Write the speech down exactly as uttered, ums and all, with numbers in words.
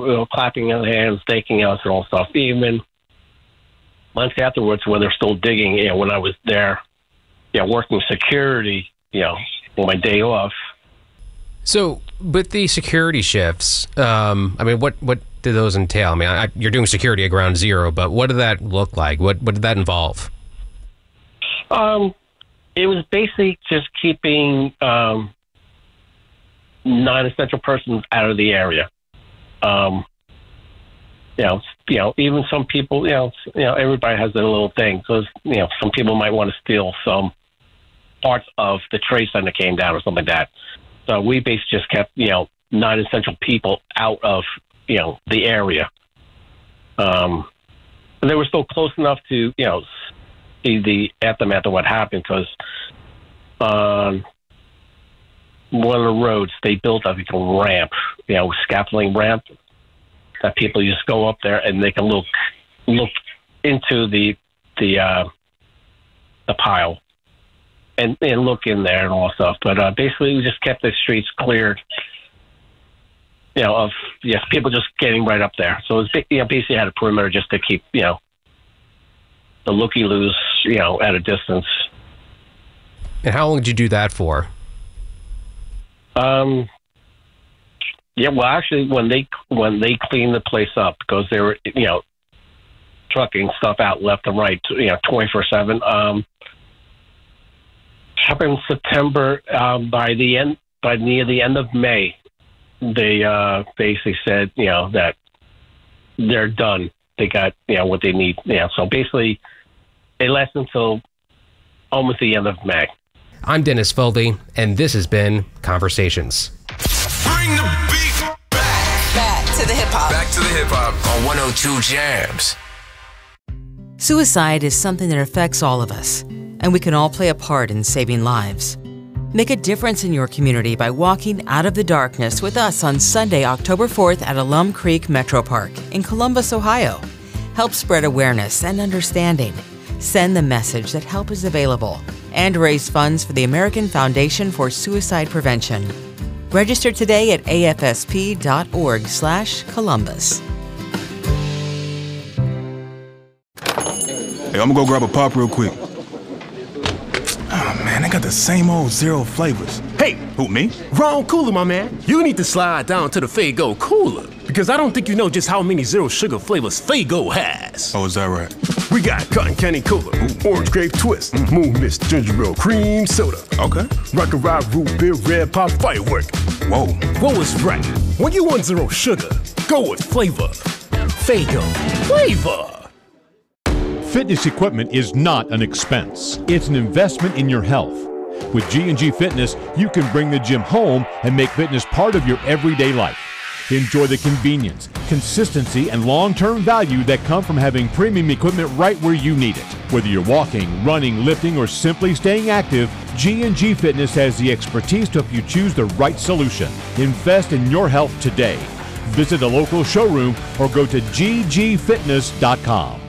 were you know, clapping their hands, thanking us and all stuff. Even months afterwards, when they're still digging, you know, when I was there, you know, working security, you know, on my day off. So, with the security shifts, um, I mean, what, what do those entail? I mean, I, you're doing security at Ground Zero, but what did that look like? What, what did that involve? Um, it was basically just keeping um, non-essential persons out of the area. Um, you know, you know, even some people, you know, you know, everybody has their little thing. So, you know, some people might want to steal some parts of the Trade Center came down or something like that. So we basically just kept, you know, non-essential people out of, you know, the area. Um, but they were still close enough to, you know, see the aftermath of what happened, because on one of the roads they built, I think, a ramp, you know, scaffolding ramp that people just go up there and they can look look into the the uh, the pile. And, and look in there and all stuff. But uh, basically, we just kept the streets cleared, you know, of yes, people just getting right up there. So it was, you know, basically had a perimeter just to keep, you know, the looky-loos, you know, at a distance. And how long did you do that for? Um, yeah, well, actually, when they when they cleaned the place up, because they were, you know, trucking stuff out left and right, you know, twenty-four seven. Um, happened in September. Um, by the end, by near the end of May, they uh, basically said, you know, that they're done. They got, you know, what they need. Yeah. So basically, it lasted until almost the end of May. I'm Dennis Foldy, and this has been Conversations. Bring the beat back. Back to the hip hop. Back to the hip hop on one oh two Jams. Suicide is something that affects all of us, and we can all play a part in saving lives. Make a difference in your community by walking out of the darkness with us on Sunday, October fourth at Alum Creek Metro Park in Columbus, Ohio. Help spread awareness and understanding. Send the message that help is available and raise funds for the American Foundation for Suicide Prevention. Register today at A F S P dot org slash Columbus. Hey, I'm gonna go grab a pop real quick. Oh, man, they got the same old zero flavors. Hey! Who, me? Wrong cooler, my man. You need to slide down to the Faygo cooler, because I don't think you know just how many zero sugar flavors Faygo has. Oh, is that right? We got Cotton Candy Cola, Orange Grape Twist, mm. Moon Mist Ginger Ale Cream Soda. Okay. Rock and Rock Root Beer Red Pop Firework. Whoa. Whoa is right. When you want zero sugar, go with flavor. Faygo. Flavor. Fitness equipment is not an expense. It's an investment in your health. With G and G Fitness, you can bring the gym home and make fitness part of your everyday life. Enjoy the convenience, consistency, and long-term value that come from having premium equipment right where you need it. Whether you're walking, running, lifting, or simply staying active, G and G Fitness has the expertise to help you choose the right solution. Invest in your health today. Visit a local showroom or go to G G fitness dot com.